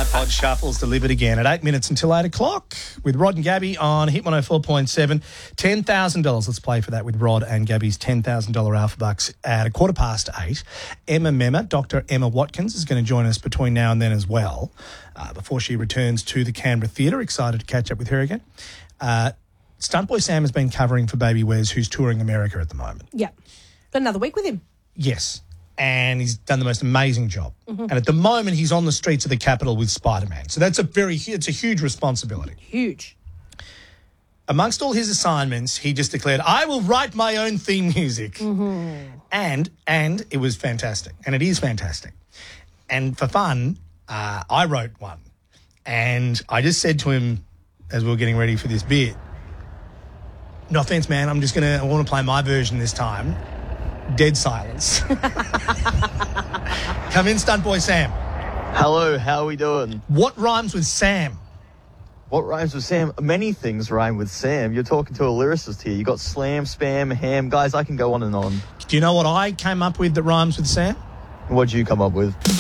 iPod Shuffle's delivered again at 8 minutes until 8 o'clock with Rod and Gabby on Hit 104.7. $10,000. Let's play for that with Rod and Gabby's $10,000 Alpha Bucks at 8:15. Emma Memma, Dr. Emma Watkins, is going to join us between now and then as well, before she returns to the Canberra Theatre. Excited to catch up with her again. Stunt Boy Sam has been covering for Baby Wes, who's touring America at the moment. Yeah. Got another week with him. Yes. And he's done the most amazing job. Mm-hmm. And at the moment, he's on the streets of the capital with Spider-Man. So it's a huge responsibility. Huge. Amongst all his assignments, he just declared, I will write my own theme music. Mm-hmm. And it was fantastic. And it is fantastic. And for fun, I wrote one. And I just said to him, as we were getting ready for this bit, no offense, man, I want to play my version this time. Dead silence. Come in, Stunt Boy Sam. Hello, how are we doing? What rhymes with Sam? What rhymes with Sam? Many things rhyme with Sam. You're talking to a lyricist here. You got slam, spam, ham. Guys, I can go on and on. Do you know what I came up with that rhymes with Sam? What'd you come up with?